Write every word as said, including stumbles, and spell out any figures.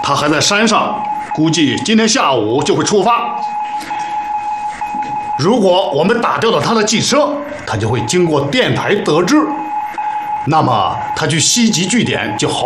他还在山上，估计今天下午就会出发。如果我们打掉了他的汽车，他就会经过电台得知，那么他去西极据点就好。